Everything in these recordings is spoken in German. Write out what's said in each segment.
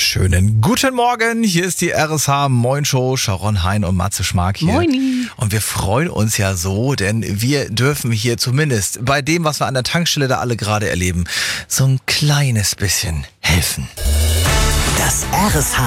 Schönen guten Morgen, hier ist die RSH Moin Show, Sharon Hein und Matze Schmark hier. Moini. Und wir freuen uns ja so, denn wir dürfen hier zumindest bei dem, was wir an der Tankstelle da alle gerade erleben, so ein kleines bisschen helfen. Das RSH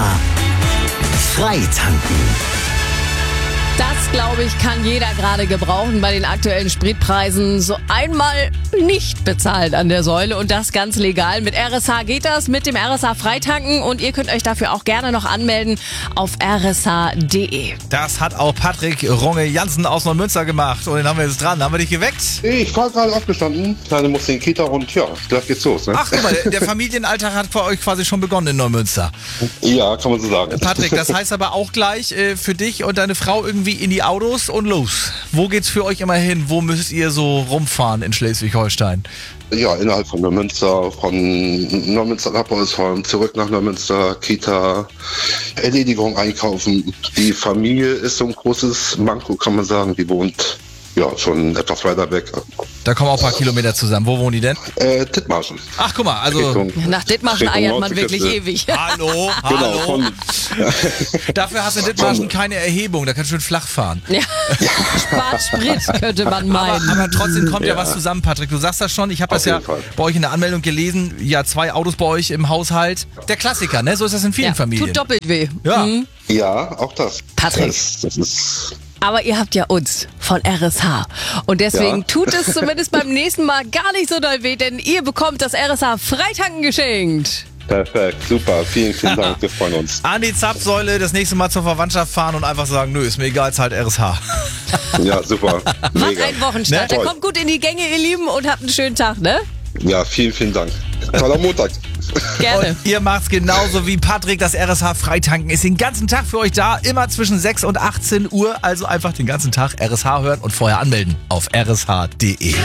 Freitanken. Das, glaube ich, kann jeder gerade gebrauchen bei den aktuellen Spritpreisen. So einmal nicht bezahlt an der Säule und das ganz legal. Mit RSH geht das, mit dem RSH Freitanken und ihr könnt euch dafür auch gerne noch anmelden auf rsh.de. Das hat auch Patrick Runge-Jansen aus Neumünster gemacht und den haben wir jetzt dran. Haben wir dich geweckt? Ich war gerade aufgestanden, Kleine musste in die Kita und ja, gleich geht's los. Ne? Ach, guck mal, der Familienalltag hat bei euch quasi schon begonnen in Neumünster. Ja, kann man so sagen. Patrick, das heißt aber auch gleich für dich und deine Frau irgendwie in die Autos und los. Wo geht's für euch immer hin? Wo müsst ihr so rumfahren in Schleswig-Holstein? Ja, innerhalb von Neumünster, von Neumünster nach Bolsholm, zurück nach Neumünster, Kita, Erledigung einkaufen. Die Familie ist so ein großes Manko, kann man sagen. Die wohnt ja schon etwas weiter weg. Da kommen auch ein paar Kilometer zusammen. Wo wohnen die denn? Dithmarschen. Ach, guck mal, also... Nach Dithmarschen Richtung eiert man Nordküste. wirklich ewig. Hallo, Genau, hallo. von, Dafür hast du in Dithmarschen keine Erhebung, da kannst du schön flach fahren. Ja. Spart Sprit, könnte man meinen. Aber trotzdem kommt ja Ja. was zusammen, Patrick. Du sagst das schon, ich habe das Auf ja jeden Fall. bei euch in der Anmeldung gelesen. Ja, 2 Autos bei euch im Haushalt. Der Klassiker, ne? So ist das in vielen Ja, Familien. tut doppelt weh. Ja. Mhm. ja, auch das. Patrick. Das ist... Aber ihr habt ja uns von RSH. Und deswegen Ja. tut es zumindest beim nächsten Mal gar nicht so doll weh, denn ihr bekommt das RSH Freitanken geschenkt. Perfekt, super. Vielen, vielen Dank. Wir freuen uns. An die Zapfsäule, das nächste Mal zur Verwandtschaft fahren und einfach sagen, nö, ist mir egal, zahlt RSH. Ja, super. Was Mega. ein Wochenstart. Ne? Dann kommt gut in die Gänge, ihr Lieben, und habt einen schönen Tag, ne? Ja, vielen, vielen Dank. Toller Montag. Gerne. Und ihr macht's genauso wie Patrick. Das RSH Freitanken ist den ganzen Tag für euch da, immer zwischen 6 und 18 Uhr. Also einfach den ganzen Tag RSH hören und vorher anmelden auf rsh.de.